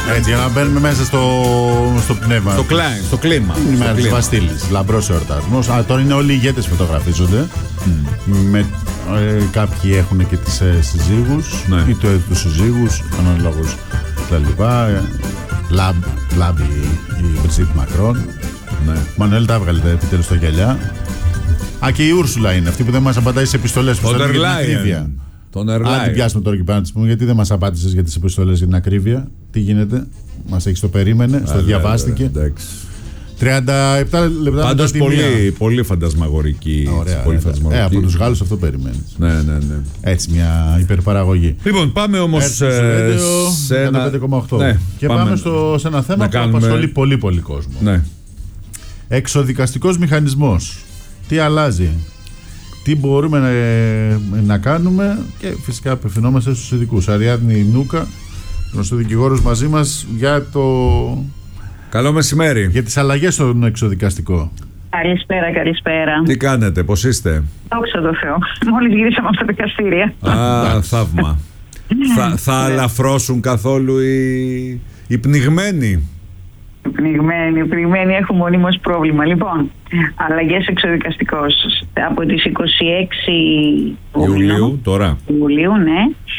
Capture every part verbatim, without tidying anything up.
Έτσι, για να μπαίνουμε μέσα στο, στο πνεύμα. Στο, κλά, στο κλίμα. Η μέρα της Βαστίλης. Λαμπρός εορτασμός. Α, τώρα είναι όλοι οι ηγέτες φωτογραφίζονται. Mm. Με, ε, κάποιοι έχουν και τις ε, συζύγους, ναι. ή το, τους συζύγους, αναλόγους κτλ. Λάμπ, λάμπη η Μπριζίτ Μακρόν. Ναι. Μανουέλ τα έβγαλε επιτέλους στο γυαλιά. Α, και η Ούρσουλα είναι αυτή που δεν μας απαντάει σε επιστολές. Τον Ερλάιεν. Τον Ερλάιεν. Αν την πιάσουμε τώρα και πέρα να της πούμε, γιατί δεν μας απάντησες για τις επιστολές για την ακρίβεια. Τι γίνεται, μας έχεις το περίμενε, στο διαβάστηκε. τριάντα επτά λεπτά. Πάντως πολύ, πολύ φαντασμαγορική. Ωραία, πολύ φαντασμαγορική. Ε, από τους Γάλλους αυτό περιμένεις. Ναι, ναι, ναι. Έτσι, μια υπερπαραγωγή. Λοιπόν, πάμε όμως ε, σε ένα πέντε κόμμα οκτώ. Ναι, και πάμε, πάμε στο, σε ένα θέμα που κάνουμε... απασχολεί πολύ πολύ κόσμο. Ναι. Εξοδικαστικός μηχανισμός. Τι αλλάζει, τι μπορούμε να, να κάνουμε, και φυσικά απευθυνόμαστε στους ειδικούς. Αριάδνη Νούκα, γνωστό δικηγόρος, μαζί μας για το... Καλό μεσημέρι. Για τις αλλαγές στον εξοδικαστικό. Καλησπέρα, καλησπέρα. Τι κάνετε, πώς είστε? Δόξα τω Θεώ. Μόλις γυρίσαμε από τα δικαστήρια. Α, θαύμα. θα, θα αλαφρώσουν καθόλου οι, οι πνιγμένοι? Πνιγμένοι, πνιγμένοι έχουν μονίμως πρόβλημα. Λοιπόν, αλλαγές εξοδικαστικός. Από τις είκοσι έξι Ιουλίου, τώρα. Ιουλίου, ναι.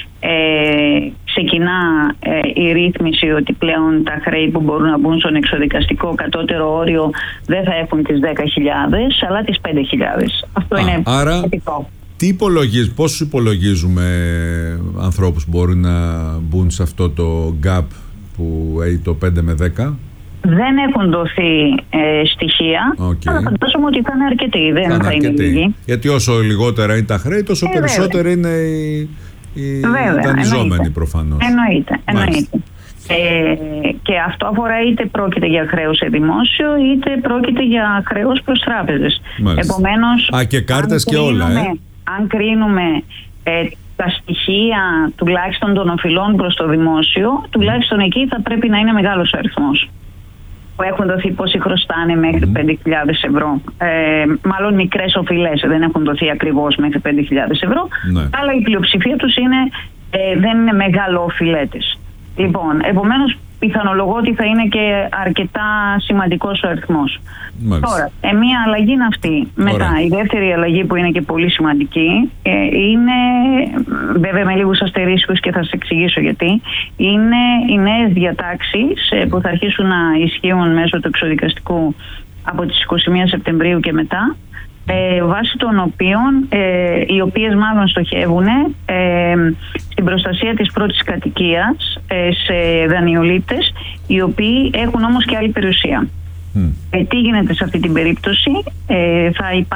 Ε, ξεκινά ε, η ρύθμιση ότι πλέον τα χρέη που μπορούν να μπουν στον εξοδικαστικό κατώτερο όριο δεν θα έχουν τις δέκα χιλιάδες αλλά τις πέντε χιλιάδες. Αυτό Α, είναι άρα, θετικό. Τι υπολογίζουμε, πόσους υπολογίζουμε ανθρώπους που μπορούν να μπουν σε αυτό το gap που έχει το πέντε με δέκα? Δεν έχουν δοθεί ε, στοιχεία, okay. αλλά φαντάζομαι ότι θα είναι αρκετοί, δεν θα, θα είναι λίγοι. Γιατί όσο λιγότερα είναι τα χρέη, τόσο ε, περισσότερα είναι οι, οι δανειζόμενοι προφανώς. Εννοείται, εννοείται. Ε, και αυτό αφορά είτε πρόκειται για χρέος σε δημόσιο, είτε πρόκειται για χρέος προς τράπεζες. Επομένως, Α, και κάρτες και όλα, ε. αν κρίνουμε ε, τα στοιχεία τουλάχιστον των οφειλών προς το δημόσιο, τουλάχιστον εκεί θα πρέπει να είναι μεγάλος ο αριθμός που έχουν δοθεί, πόσοι χρωστάνε μέχρι πέντε χιλιάδες ευρώ. Ε, μάλλον μικρές οφειλές δεν έχουν δοθεί ακριβώς μέχρι πέντε χιλιάδες ευρώ, ναι. αλλά η πλειοψηφία τους είναι, ε, δεν είναι μεγαλοοφειλέτες. Λοιπόν, επομένως πιθανολογώ ότι θα είναι και αρκετά σημαντικός ο αριθμός. Μάλιστα. Τώρα, ε, μία αλλαγή είναι αυτή. Μετά, Ωραία. η δεύτερη αλλαγή που είναι και πολύ σημαντική ε, είναι, βέβαια με λίγους αστερίσκους και θα σας εξηγήσω γιατί, είναι οι νέες διατάξεις ε, που θα αρχίσουν να ισχύουν μέσω του εξοδικαστικού από τις είκοσι μία Σεπτεμβρίου και μετά, Ε, βάσει των οποίων, ε, οι οποίες μάλλον στοχεύουν ε, στην προστασία της πρώτης κατοικίας ε, σε δανειολήπτες οι οποίοι έχουν όμως και άλλη περιουσία. Mm. Ε, τι γίνεται σε αυτή την περίπτωση? Ε, θα υπάρχει